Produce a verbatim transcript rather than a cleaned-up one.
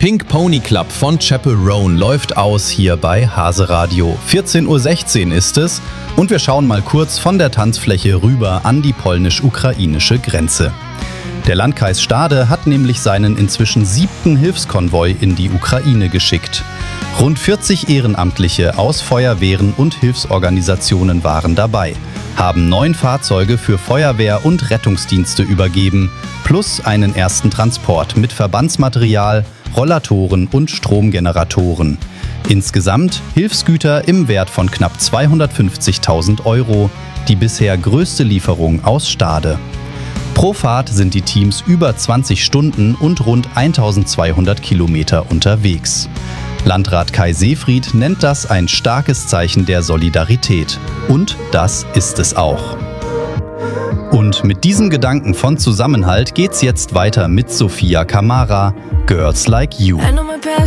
Pink Pony Club von Chaperone läuft aus hier bei Hase Radio. vierzehn Uhr sechzehn ist es und wir schauen mal kurz von der Tanzfläche rüber an die polnisch-ukrainische Grenze. Der Landkreis Stade hat nämlich seinen inzwischen siebten Hilfskonvoi in die Ukraine geschickt. Rund vierzig Ehrenamtliche aus Feuerwehren und Hilfsorganisationen waren dabei, haben neun Fahrzeuge für Feuerwehr und Rettungsdienste übergeben, plus einen ersten Transport mit Verbandsmaterial, Rollatoren und Stromgeneratoren. Insgesamt Hilfsgüter im Wert von knapp zweihundertfünfzigtausend Euro, die bisher größte Lieferung aus Stade. Pro Fahrt sind die Teams über zwanzig Stunden und rund eintausendzweihundert Kilometer unterwegs. Landrat Kai Seefried nennt das ein starkes Zeichen der Solidarität. Und das ist es auch. Und mit diesem Gedanken von Zusammenhalt geht's jetzt weiter mit Sophia Kamara, Girls Like You.